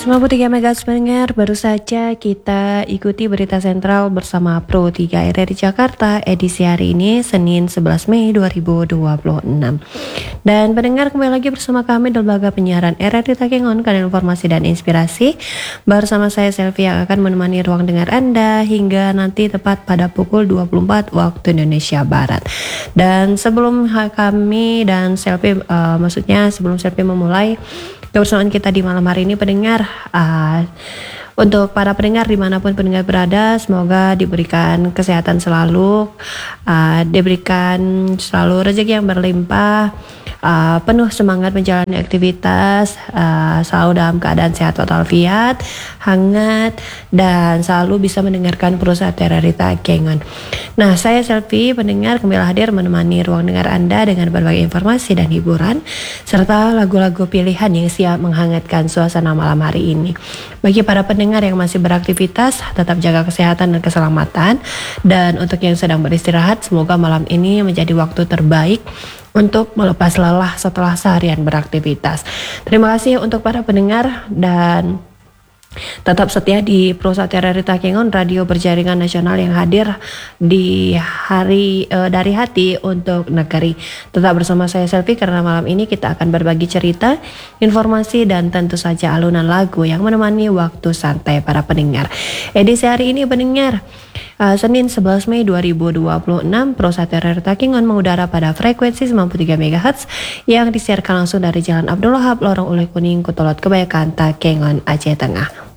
93 MHz pendengar, baru saja kita ikuti berita sentral bersama Pro 3 RRI Jakarta edisi hari ini Senin 11 Mei 2026. Dan pendengar, kembali lagi bersama kami di lembaga penyiaran RRI Takengon, kanal informasi dan inspirasi. Bersama saya Selvi yang akan menemani ruang dengar Anda hingga nanti tepat pada pukul 24 waktu Indonesia Barat. Dan sebelum kami dan Selvi, sebelum Selvi memulai kebersamaan kita di malam hari ini, pendengar, untuk para pendengar dimanapun pendengar berada, semoga diberikan kesehatan selalu, diberikan selalu rezeki yang berlimpah, penuh semangat menjalani aktivitas, selalu dalam keadaan sehat walafiat, hangat, dan selalu bisa mendengarkan perusahaan RRI Takengon. Nah, saya Selvi, pendengar, kembali hadir menemani ruang dengar Anda dengan berbagai informasi dan hiburan, serta lagu-lagu pilihan yang siap menghangatkan suasana malam hari ini. Bagi para pendengar yang masih beraktivitas, tetap jaga kesehatan dan keselamatan. Dan untuk yang sedang beristirahat, semoga malam ini menjadi waktu terbaik untuk melepas lelah setelah seharian beraktivitas. Terima kasih untuk para pendengar dan tetap setia di perusahaan RRI Takengon, radio berjaringan nasional yang hadir di hari dari hati untuk negeri. Tetap bersama saya Selvi karena malam ini kita akan berbagi cerita, informasi, dan tentu saja alunan lagu yang menemani waktu santai para pendengar. Edisi hari ini pendengar, Senin 11 Mei 2026, perusahaan RRI Takengon mengudara pada frekuensi 93 MHz yang disiarkan langsung dari Jalan Abdul Wahab, Lorong Uleh Kuning, Kutolot Kebayokan, Takengon, Aceh Tengah.